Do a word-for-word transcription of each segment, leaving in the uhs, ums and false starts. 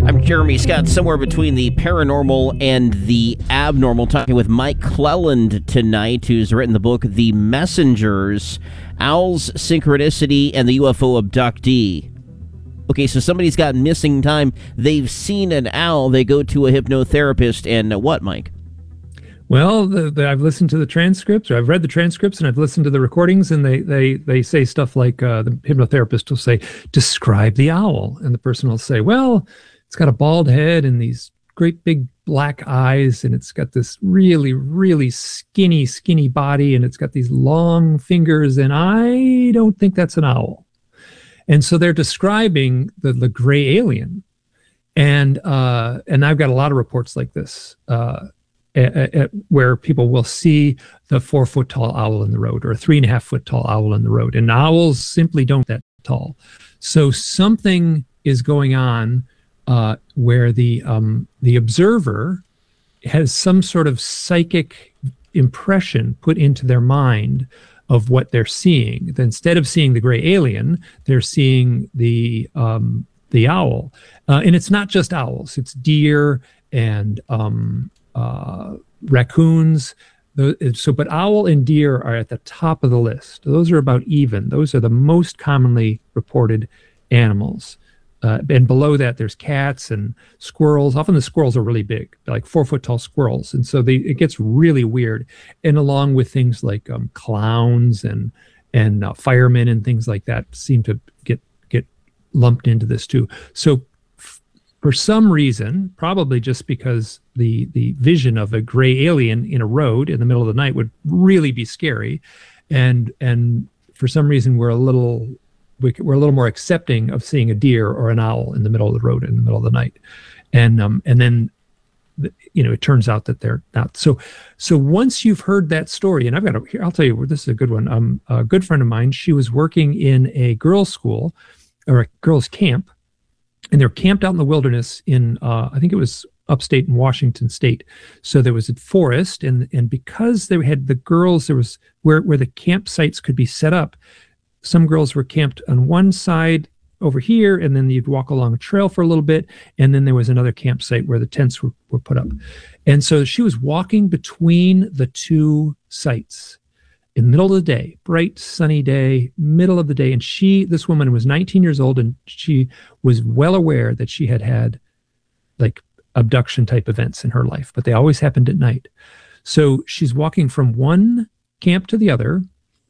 I'm Jeremy Scott, somewhere between the paranormal and the abnormal, talking with Mike Clelland tonight, who's written the book The Messengers, Owls, Synchronicity, and the U F O Abductee. Okay, so somebody's got missing time. They've seen an owl. They go to a hypnotherapist, and uh, what, Mike? Well, the, the, I've listened to the transcripts, or I've read the transcripts, and I've listened to the recordings, and they they they say stuff like, uh, the hypnotherapist will say, describe the owl. And the person will say, well, it's got a bald head and these great big black eyes, and it's got this really, really skinny, skinny body, and it's got these long fingers, and I don't think that's an owl. And so they're describing the, the gray alien. And uh, and I've got a lot of reports like this, uh, At, at, where people will see the four foot tall owl in the road, or a three and a half foot tall owl in the road, and owls simply don't that tall. So something is going on uh, where the um, the observer has some sort of psychic impression put into their mind of what they're seeing. Then instead of seeing the gray alien, they're seeing the um, the owl, uh, and it's not just owls; it's deer and um, Uh, raccoons. So, but owl and deer are at the top of the list. Those are about even. Those are the most commonly reported animals. Uh, and below that, there's cats and squirrels. Often the squirrels are really big, like four foot tall squirrels. And so they, it gets really weird. And along with things like um, clowns and and uh, firemen and things like that seem to get get lumped into this too. So for some reason, probably just because the the vision of a gray alien in a road in the middle of the night would really be scary, and and for some reason we're a little we're a little more accepting of seeing a deer or an owl in the middle of the road in the middle of the night, and um and then you know it turns out that they're not. So so once you've heard that story, and I've got a, here I'll tell you, this is a good one. Um, a good friend of mine, she was working in a girls' school or a girls' camp. And they're camped out in the wilderness in, uh, I think it was upstate in Washington State. So there was a forest, and and because they had the girls, there was where where the campsites could be set up. Some girls were camped on one side over here, and then you'd walk along a trail for a little bit, and then there was another campsite where the tents were, were put up. And so she was walking between the two sites in the middle of the day, bright, sunny day, middle of the day. And she, this woman was nineteen years old, and she was well aware that she had had like abduction type events in her life, but they always happened at night. So she's walking from one camp to the other,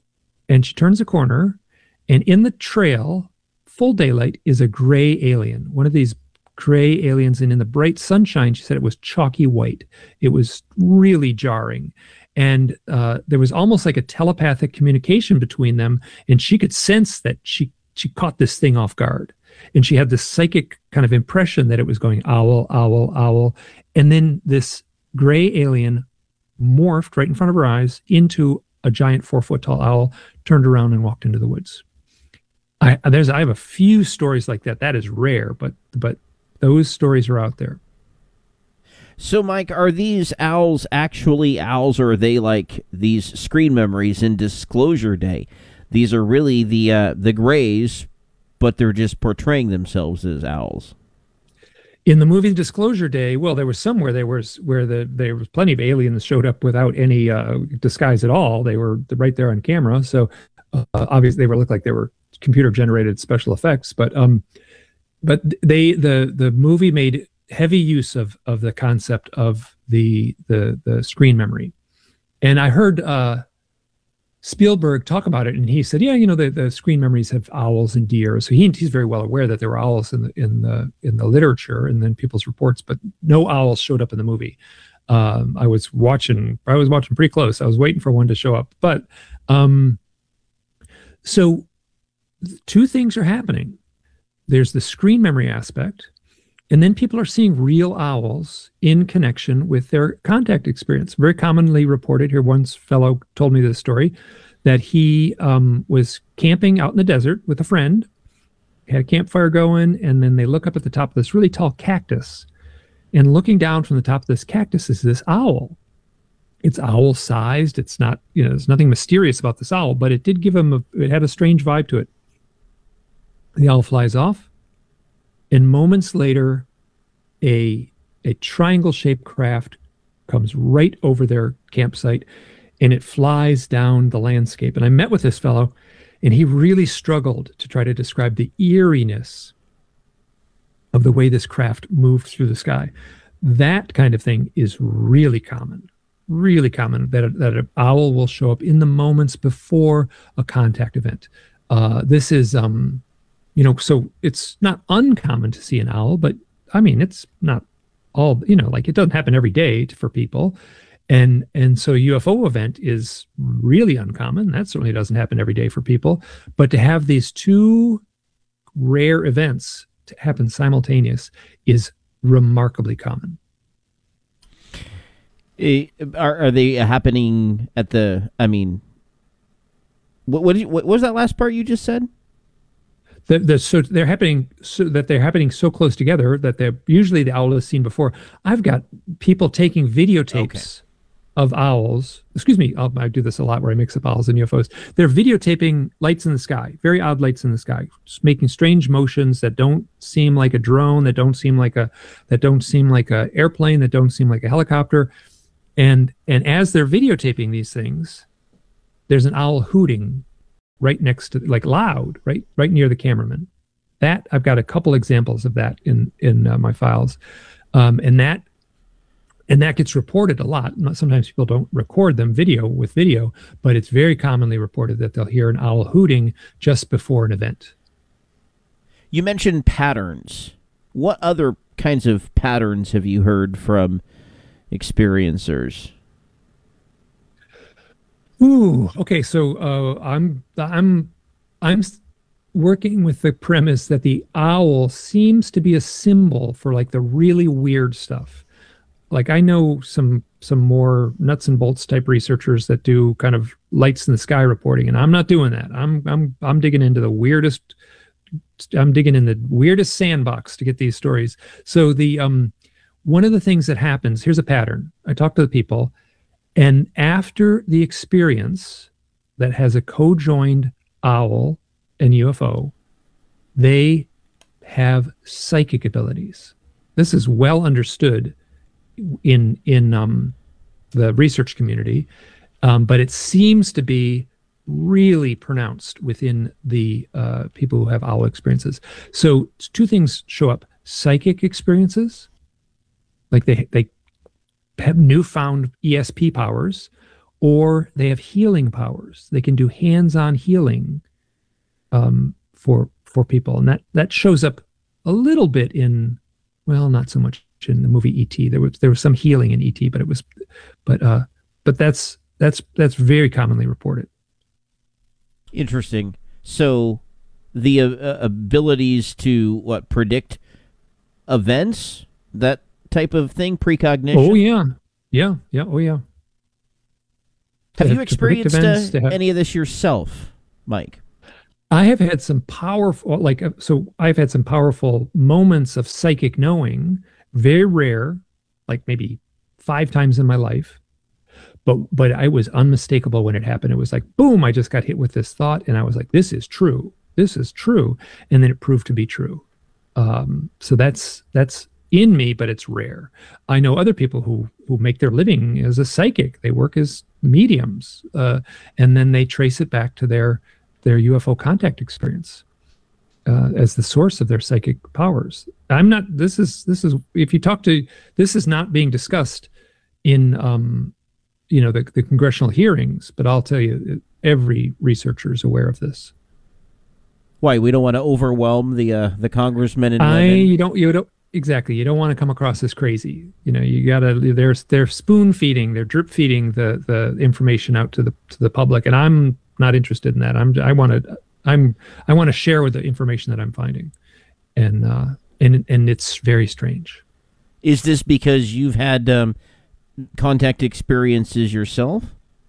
and she turns a corner, and in the trail, full daylight, is a gray alien, one of these gray aliens. And in the bright sunshine, she said it was chalky white. It was really jarring. And uh, there was almost like a telepathic communication between them. And she could sense that she, she caught this thing off guard. And she had this psychic kind of impression that it was going owl, owl, owl. And then this gray alien morphed right in front of her eyes into a giant four foot tall owl, turned around and walked into the woods. I, there's, I have a few stories like that. That is rare, but, but those stories are out there. So, Mike, are these owls actually owls, or are they like these screen memories in Disclosure Day? These are really the uh, the grays, but they're just portraying themselves as owls. In the movie Disclosure Day, well, there was somewhere there was where the there was plenty of aliens that showed up without any uh, disguise at all. They were right there on camera, so uh, obviously they were looked like they were computer generated special effects. But um, but they the the movie made heavy use of of the concept of the the the screen memory. And I heard uh Spielberg talk about it, and he said, yeah, you know, the, the screen memories have owls and deer. So he he's very well aware that there were owls in the in the in the literature and then people's reports, but no owls showed up in the movie. um I was watching I was watching pretty close. I was waiting for one to show up. But um so two things are happening. There's the screen memory aspect, and then people are seeing real owls in connection with their contact experience. Very commonly reported here. One fellow told me this story, that he um, was camping out in the desert with a friend, had a campfire going, and then they look up at the top of this really tall cactus, and looking down from the top of this cactus is this owl. It's owl-sized. It's not, you know, there's nothing mysterious about this owl, but it did give him, a, it had a strange vibe to it. The owl flies off, and moments later, a a triangle-shaped craft comes right over their campsite, and it flies down the landscape. And I met with this fellow, and he really struggled to try to describe the eeriness of the way this craft moved through the sky. That kind of thing is really common, really common, that, a, that an owl will show up in the moments before a contact event. Uh, this is, um, you know, so it's not uncommon to see an owl, but I mean, it's not all, you know, like it doesn't happen every day to, for people. And and so a U F O event is really uncommon. That certainly doesn't happen every day for people. But to have these two rare events to happen simultaneous is remarkably common. Are, are they happening at the, I mean, what, what, did you, what was that last part you just said? The, the, so they're happening so that they're happening so close together that they're usually the owl is seen before. I've got people taking videotapes okay. of owls. Excuse me, I'll, I do this a lot where I mix up owls and U F Os. They're videotaping lights in the sky, very odd lights in the sky, just making strange motions that don't seem like a drone, that don't seem like a that don't seem like a airplane, that don't seem like a helicopter. And and as they're videotaping these things, there's an owl hooting right next to, like loud, right, right near the cameraman. That I've got a couple examples of that in in uh, my files, um, and that and that gets reported a lot. Sometimes people don't record them video with video, but it's very commonly reported that they'll hear an owl hooting just before an event. You mentioned patterns. What other kinds of patterns have you heard from experiencers? Ooh, okay. So uh, I'm I'm I'm working with the premise that the owl seems to be a symbol for like the really weird stuff. Like I know some some more nuts and bolts type researchers that do kind of lights in the sky reporting, and I'm not doing that. I'm I'm I'm digging into the weirdest. I'm digging in the weirdest sandbox to get these stories. So the um one of the things that happens, here's a pattern. I talk to the people. And after the experience that has a co-joined owl and U F O, they have psychic abilities. This is well understood in in um, the research community, um, but it seems to be really pronounced within the uh, people who have owl experiences. So two things show up: psychic experiences, like they they. have newfound E S P powers, or they have healing powers. They can do hands-on healing um, for for people, and that that shows up a little bit in, well, not so much in the movie E T. There was there was some healing in E T, but it was, but uh, but that's that's that's very commonly reported. Interesting. So, the uh, abilities to what predict events, that type of thing, precognition. Oh yeah, yeah, yeah. Oh yeah. Have to, you experienced events, uh, have, any of this yourself, Mike? I have had some powerful, like, so I've had some powerful moments of psychic knowing, very rare, like maybe five times in my life. But but I was unmistakable when it happened. It was like, boom! I just got hit with this thought, and I was like, this is true. This is true, and then it proved to be true. Um, so that's that's. in me, but it's rare. I know other people who who make their living as a psychic. They work as mediums, uh, and then they trace it back to their their U F O contact experience uh, as the source of their psychic powers. I'm not. This is this is if you talk to this is not being discussed in um, you know the, the congressional hearings, but I'll tell you, every researcher is aware of this. Why? We don't want to overwhelm the uh, the congressmen and I women? you don't you don't. Exactly. You don't want to come across as crazy. You know, you gotta. They're they're spoon feeding, they're drip feeding the the information out to the to the public, and I'm not interested in that. I'm I want to I'm I want to share with the information that I'm finding, and uh, and and it's very strange. Is this because you've had um, contact experiences yourself?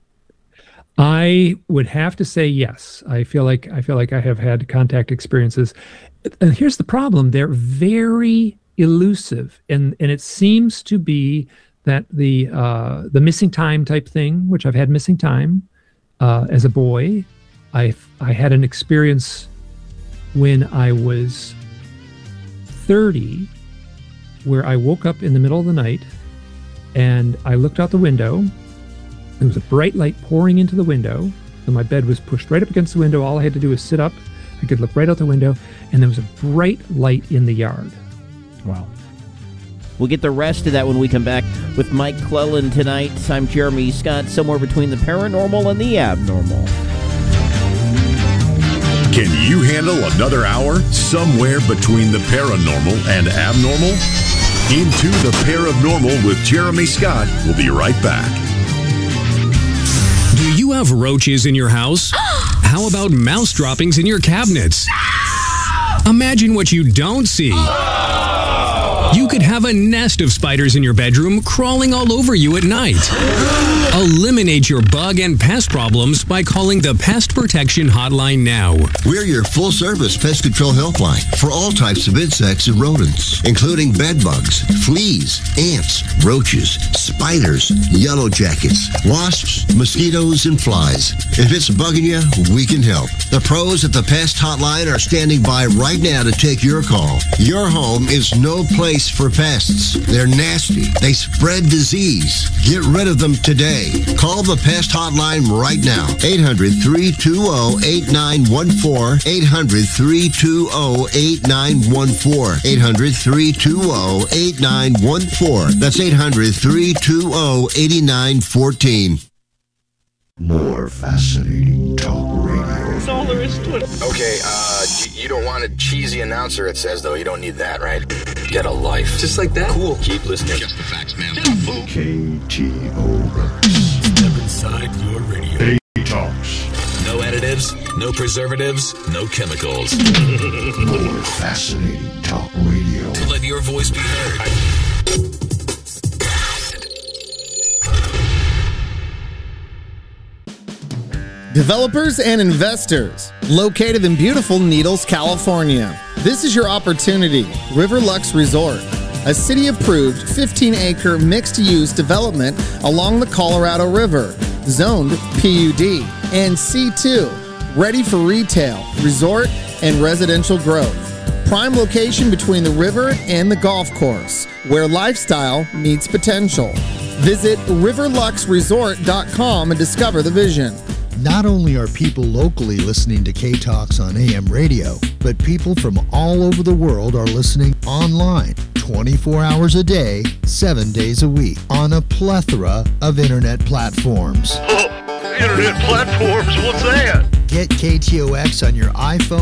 I would have to say yes. I feel like I feel like I have had contact experiences, and here's the problem: they're very elusive, and and it seems to be that the uh, the missing time type thing, which I've had missing time uh, as a boy. I I had an experience when I was thirty, where I woke up in the middle of the night and I looked out the window. There was a bright light pouring into the window. So my bed was pushed right up against the window. All I had to do was sit up. I could look right out the window, and there was a bright light in the yard. Wow. We'll get the rest of that when we come back with Mike Clelland tonight. I'm Jeremy Scott, somewhere between the paranormal and the abnormal. Can you handle another hour somewhere between the paranormal and abnormal? Into the Paranormal with Jeremy Scott. We'll be right back. Do you have roaches in your house? How about mouse droppings in your cabinets? Imagine what you don't see. You could have a nest of spiders in your bedroom crawling all over you at night. Eliminate your bug and pest problems by calling the Pest Protection Hotline now. We're your full-service pest control helpline for all types of insects and rodents, including bed bugs, fleas, ants, roaches, spiders, yellow jackets, wasps, mosquitoes, and flies. If it's bugging you, we can help. The pros at the Pest Hotline are standing by right now to take your call. Your home is no place for pests. They're nasty. They spread disease. Get rid of them today. Call the Pest Hotline right now. eight hundred, three two zero, eight nine one four. eight hundred, three two zero, eight nine one four. eight hundred, three two zero, eight nine one four. That's eight hundred, three two zero, eight nine one four. More fascinating talk radio. That's all there is to it. Okay, uh, you, you don't want a cheesy announcer, it says, though. You don't need that, right? Get a life. Just like that? Cool. Keep listening. Just the facts, man. K T O. Step inside your radio. K-Talks. No additives, no preservatives, no chemicals. More fascinating talk radio. Let your voice be heard. Developers and investors, located in beautiful Needles, California. This is your opportunity. Riverlux Resort, a city-approved fifteen acre mixed-use development along the Colorado River, zoned P U D and C two, ready for retail, resort, and residential growth. Prime location between the river and the golf course, where lifestyle meets potential. Visit riverlux resort dot com and discover the vision. Not only are people locally listening to K-Talks on A M radio, but people from all over the world are listening online twenty-four hours a day, seven days a week on a plethora of internet platforms. Oh, internet platforms? What's that? Get K T O X on your iPhone